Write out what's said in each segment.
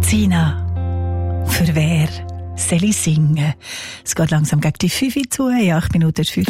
Sina, für wer soll ich singen? Es geht langsam gegen die 5 zu, 8 Minuten 5.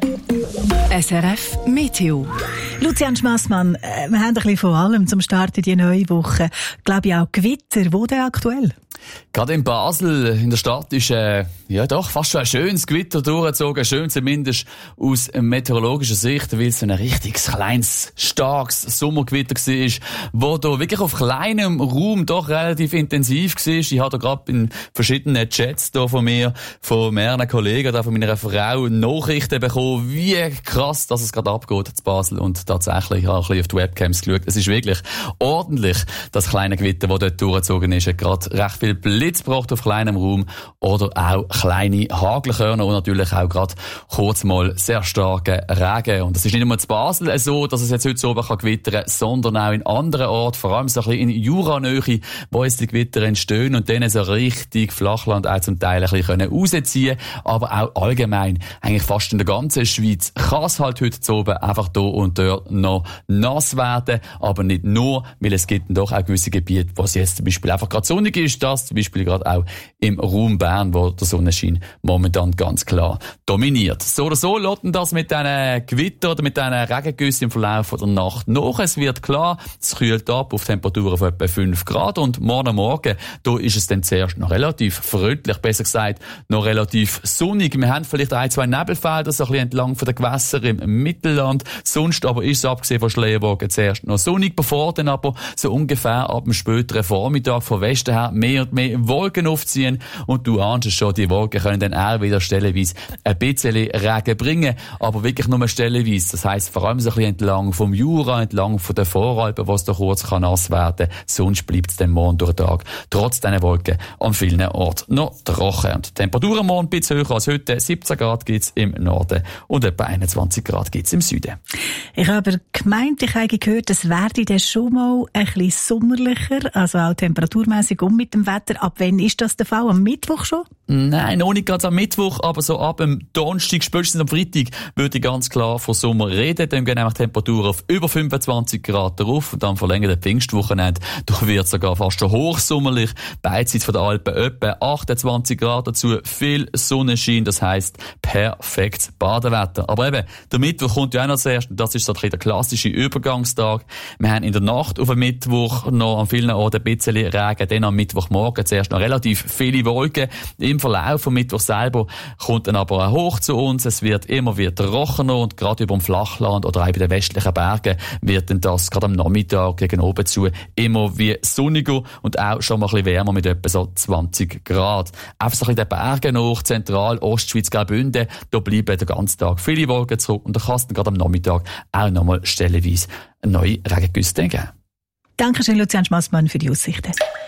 SRF Meteo. Lucian Schmassmann, wir haben ein bisschen von allem zum Start in die neue Woche. Glaube ich auch Gewitter. Wo denn aktuell? Gerade in Basel, in der Stadt, ist doch fast schon ein schönes Gewitter durchgezogen. Schön zumindest aus meteorologischer Sicht, weil es ein richtig kleines, starkes Sommergewitter war, wo da wirklich auf kleinem Raum doch relativ intensiv war. Ich habe da gerade in verschiedenen Chats da von mir, von mehreren Kollegen, da von meiner Frau Nachrichten bekommen, wie krass, dass es gerade abgeht in Basel. Und tatsächlich, ich habe ein bisschen auf die Webcams geschaut. Es ist wirklich ordentlich, das kleine Gewitter, das dort durchgezogen ist. Hat gerade recht viel Blitz gebracht auf kleinem Raum oder auch kleine Hagelkörner und natürlich auch gerade kurz mal sehr starke Regen. Und das ist nicht nur in Basel so, dass es jetzt heute so oben gewittern kann, sondern auch in anderen Orten, vor allem so ein bisschen in Juranähe, wo jetzt die Gewitter entstehen und dann so richtig Flachland auch zum Teil ein bisschen rausziehen können. Aber auch allgemein, eigentlich fast in der ganzen Schweiz, kann es halt heute zu oben einfach hier und dort noch nass werden. Aber nicht nur, weil es gibt doch auch gewisse Gebiete, wo es jetzt zum Beispiel einfach gerade sonnig ist, das zum Beispiel gerade auch im Raum Bern, wo der Sonnenschein momentan ganz klar dominiert. So oder so lotten das mit diesen Gewitter oder mit diesen Regengüssen im Verlauf der Nacht nach. Es wird klar, es kühlt ab auf Temperaturen von etwa 5 Grad und Morgen, da ist es dann zuerst noch relativ freundlich, besser gesagt, noch relativ sonnig. Wir haben vielleicht 1, 2 Nebelfelder, so ein bisschen entlang von den Gewässern im Mittelland. Sonst aber ist es, abgesehen von Schleierwogen, zuerst noch sonnig, bevor dann aber so ungefähr ab dem späteren Vormittag von Westen her mehr und mehr Wolken aufziehen und du ahnst es schon, die Wolken können dann auch wieder stellenweise ein bisschen Regen bringen, aber wirklich nur stellenweise. Das heisst, vor allem so ein bisschen entlang vom Jura, entlang von den Voralpen, wo es da kurz nass werden kann. Sonst bleibt es dann morgen durch den Tag, trotz diesen Wolken, an vielen Orten noch trocken. Und die Temperaturen morgen ein bisschen höher als heute. 17 Grad gibt es im Norden und etwa 21 Grad gibt es im Süden. Ich habe aber gemeint, ich habe gehört, es werde dann schon mal ein bisschen sommerlicher, also auch temperaturmässig mit dem Wetter. Ab wann ist das der Fall? Am Mittwoch schon? Nein, noch nicht ganz am Mittwoch, aber so ab dem Donnerstag, spätestens am Freitag, würde ich ganz klar von Sommer reden. Dann gehen nämlich Temperaturen auf über 25 Grad drauf und dann verlängert der Pfingstwochenende. Da wird es sogar fast schon hochsommerlich. Beidseits von der Alpen etwa 28 Grad dazu. Viel Sonnenschein, das heisst perfektes Badewetter. Aber eben, der Mittwoch kommt ja auch noch zuerst und das ist so ein bisschen der klassische Übergangstag. Wir haben in der Nacht auf dem Mittwoch noch an vielen Orten ein bisschen Regen, dann am Mittwochmorgen zuerst noch relativ viele Wolken. Im Verlauf vom Mittwoch selber kommt dann aber auch hoch zu uns. Es wird immer wieder trockener und gerade über dem Flachland oder auch bei den westlichen Bergen wird dann das gerade am Nachmittag gegen oben zu immer wie sonniger und auch schon mal ein bisschen wärmer mit etwa so 20 Grad. Einfach so ein bisschen den Bergen nach, Zentral-, Ostschweiz, Graubünden, da bleiben den ganzen Tag viele Wolken zurück und da kann es dann gerade am Nachmittag auch nochmal stellenweise eine neue Regengüsse geben. Dankeschön, Lucian Schmassmann, für die Aussichten.